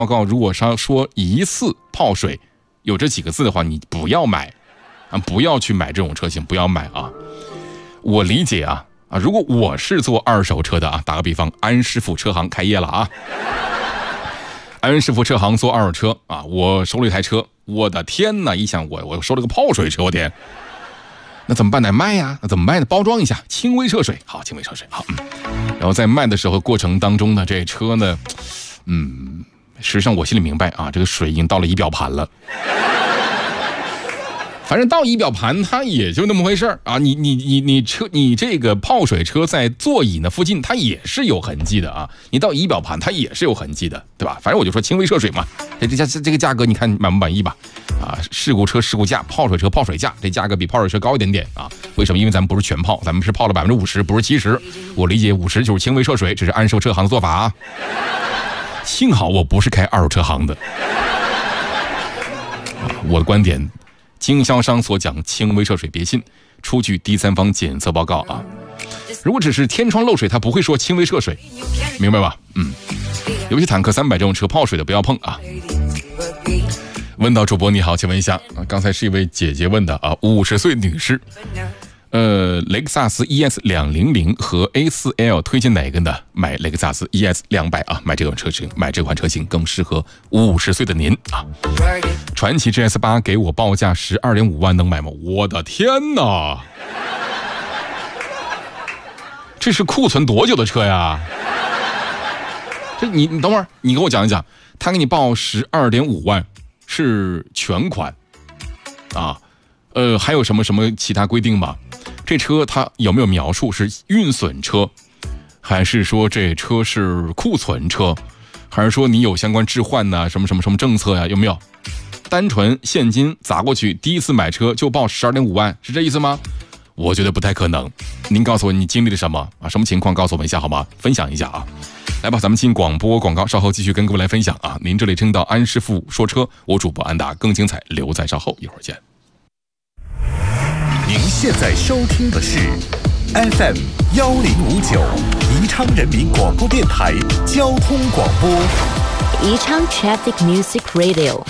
报告，如果说疑似泡水有这几个字的话，你不要买啊，不要去买这种车型，不要买啊。我理解啊，如果我是做二手车的啊，打个比方，安师傅车行开业了啊，安师傅车行做二手车啊，我收了一台车，我的天哪！一想我收了个泡水车，我天，那怎么办呢？卖呀，那怎么卖呢？包装一下，轻微涉水，好，轻微涉水，好，然后在卖的时候过程当中呢，这车呢，实际上我心里明白啊，这个水已经到了仪表盘了。反正到仪表盘它也就那么回事啊，你这个泡水车在座椅那附近它也是有痕迹的啊，你到仪表盘它也是有痕迹的，对吧？反正我就说轻微涉水嘛，这个价格你看满不满意吧？啊，事故车事故价，泡水车泡水价，这价格比泡水车高一点点啊？为什么？因为咱们不是全泡，咱们是泡了50%，不是70%。我理解50%就是轻微涉水，这是安师傅车行的做法啊。幸好我不是开二手车行的，我的观点。经销商所讲轻微涉水别信，出具第三方检测报告啊。如果只是天窗漏水，他不会说轻微涉水，明白吧？尤其坦克300这种车泡水的不要碰啊。问到主播你好，请问一下啊，刚才是一位姐姐问的啊，50岁女士，雷克萨斯 ES200 和 A4L 推荐哪个呢？买雷克萨斯 ES200啊，买这款车型更适合50岁的您啊。传祺 GS8 给我报价12.5万，能买吗？我的天哪！这是库存多久的车呀？这你等会儿，你给我讲一讲，他给你报12.5万是全款啊？还有什么其他规定吗？这车它有没有描述是运损车，还是说这车是库存车，还是说你有相关置换呢？什么政策呀？有没有？单纯现金砸过去，第一次买车就报12.5万，是这意思吗？我觉得不太可能。您告诉我你经历了什么啊？什么情况？告诉我们一下好吗？分享一下啊！来吧，咱们进广播广告，稍后继续跟各位来分享啊！您这里听到安师傅说车，我主播安达，更精彩留在稍后，一会儿见。 您现在收听的是 FM 1059宜昌人民广播电台交通广播， 宜昌 Traffic Music Radio。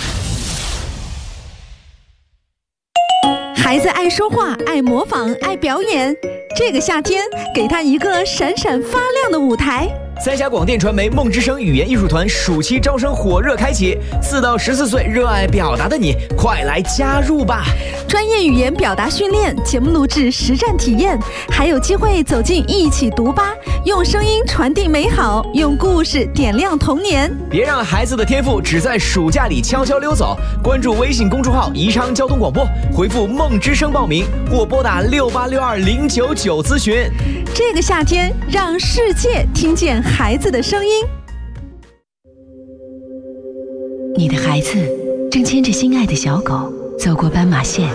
孩子爱说话，爱模仿，爱表演，这个夏天给他一个闪闪发亮的舞台。 三峡广电传媒梦之声语言艺术团暑期招生火热开启，4到14岁热爱表达的你，快来加入吧！ 专业语言表达训练、节目录制、实战体验，还有机会走进一起读吧，用声音传递美好，用故事点亮童年。 别让孩子的天赋只在暑假里悄悄溜走！关注微信公众号宜昌交通广播，回复梦之声报名，或拨打6862099咨询。 这个夏天，让世界听见孩子的声音。 你的孩子正牵着心爱的小狗走过斑马线，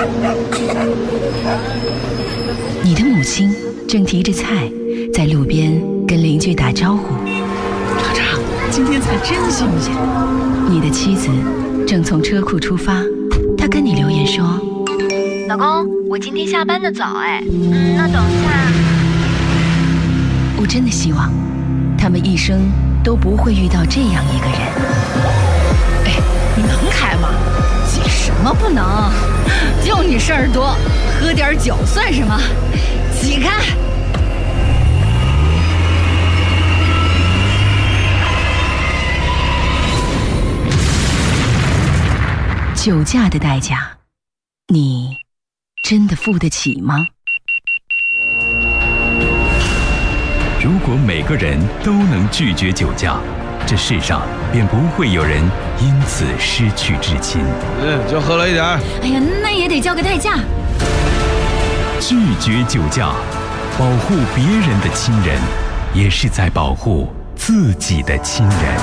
你的母亲正提着菜在路边跟邻居打招呼， 厂长，今天菜真新鲜。 你的妻子正从车库出发，她跟你留言说， 老公，我今天下班的早那等一下。 我真的希望他们一生都不会遇到这样一个人。 哎，你能开吗？急什么不能？就你事儿多，喝点酒算什么？挤开！ 酒驾的代价，你真的付得起吗？ 如果每个人都能拒绝酒驾，这世上便不会有人因此失去至亲。 就喝了一点。 哎呀，那也得交个代价。 拒绝酒驾，保护别人的亲人，也是在保护自己的亲人。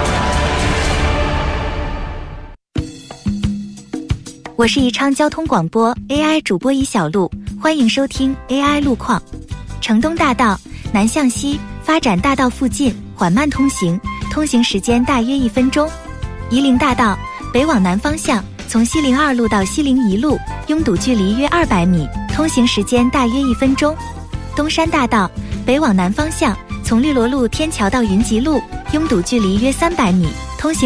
我是宜昌交通广播 AI 主播一小璐，欢迎收听 AI 路况。城东大道南向西发展大道附近缓慢通行，通行时间大约1分钟。夷陵大道北往南方向，从西陵2路到西陵1路，拥堵距离约200米，通行时间大约1分钟。东山大道北往南方向，从绿萝路天桥到云集路，拥堵距离约300米，